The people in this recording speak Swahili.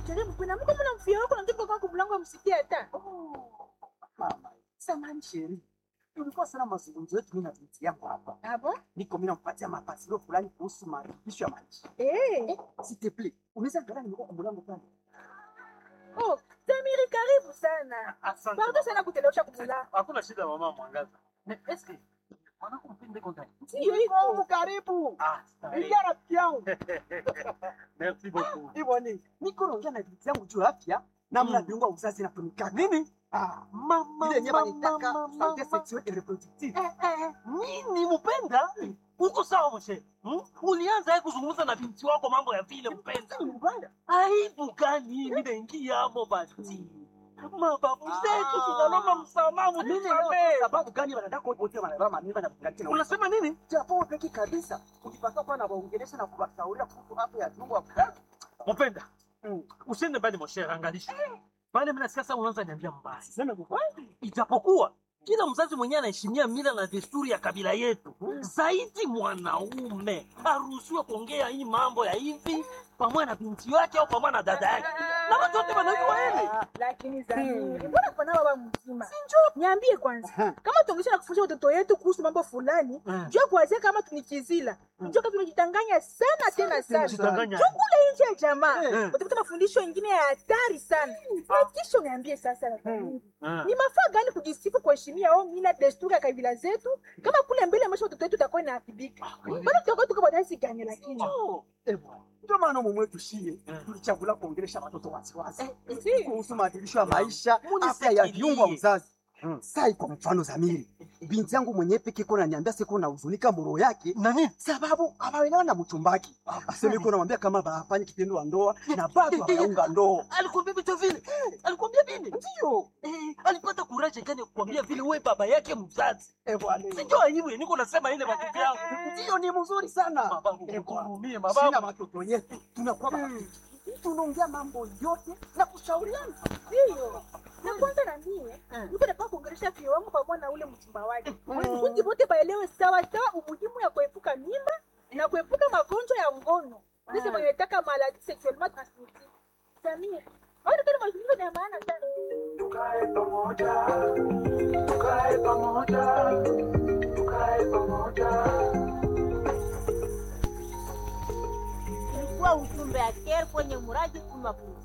karibu kuna mko mnamfia wako na ndipo kwa mlango msikia hata. Mama, samahani sheri. Tulikuwa sana mazungumzo yetu mimi na binti yangu hapa. Hapo? Niko mimi nampatia mapasiro fulani kuhusu marekebisho ya maisha. S'il te plaît, unaweza angalia nimekuwa kwa mlango pale. Oh, Samiri karibu sana. Asante. Pardon sana kutelewesha kumula. Hakuna shida mama Mwangaza. Eske mwanako mpende kwa gani? Sio hivyo karibu. Ingia rafiki yangu. Merci beaucoup. Iboni, niko naongea na binti yangu juu afya namna viungo vya uzazi inatumika. Nini? Mama, ile nyama nitaka santé sexuelle et reproductive. Nini mpenda? Uko sawa mshe? Ulianza kuzungumza na binti wako mambo ya vile mpenda. Aibu gani mimi naingia hapo basi? Mababu zetu tunalomba msamaha mtusamee. Sababu gani wanataka wote wanalala mimba na kukatina? Unasema nini? Japo peki kabisa. Ukipata kwa na waongelesha na kuwashauri kuhusu afya ya viungo vya uzazi. Mpenda. Usiende mbali mshe, angalisha. Pale mimi nasikia sasa unaanza niambia mbaya. Sema mbaya. Ijapokuwa kila mzazi mwenyewe anaheshimia mila na desturi ya kabila yetu. Zaidi mwanaume haruhusiwi kuongea hii mambo ya hivi pamoja na binti yake au pamoja na dada yake. Na watu wote wanajua hili. Lakini Samiri, mbona kwa baba mzima? Niambie kwanza. Kama tungesha kufundisha watoto wetu kuhusu mambo fulani, jua kuanzia kama tunikizila. Jua kama tunajidanganya sana tena sana. Chukula nje ya jamaa. Utapata mafundisho mengine ya hatari sana. Na kisha niambie sasa ni mafaa gani kujisifu kuheshimia au mila desturi ya kabila zetu kama kule mbele maisha watoto wetu takuwa inaharibika. Bado tutakuwa tuko badasi gani lakini. Ndio maana mume wetu shie tulichagula kuongelesha watoto wasiwasi kuhusu maadhimisho ya maisha, afya ya viungo vya uzazi. Sai kwa mfano Zamiri, binti yangu mwenyewe peke yake ananiambia siko na huzunika moro yake nani sababu hawaelewana na mchumbaki. Aseme yuko namwambia kama bafanye kitendo wa ndoa na bado hawaunga ndoa. Alikwambia vitu vile? Alikwambia nini? Ndio. Alipata kuraje gani kukwambia vile wewe baba yake mzazi? Bwana. Sijua hivi niko nasema ile mabibi yangu. Ndio ni mzuri sana. Mababu, kuhurumie mababu. Sina watoto yetu. Tunakuwa marafiki. Tunaongea mambo yote na kushauriana. Ndio. Na kwanza na mimi, niko nataka kuongelesha fio wangu pamoja na ule mchumba wake. Wanafunzi wote baelewe sawa sawa umuhimu ya kuepuka mimba na kuepuka magonjwa ya ngono. Sisi wanataka maladie sexuellement transmissible. Samir, hapo tena mazungumzo ya maana sana. Tukae pamoja. Tukae pamoja. Tukae pamoja. Ilikuwa ujumbe ya Care kwenye mradi Kumapu.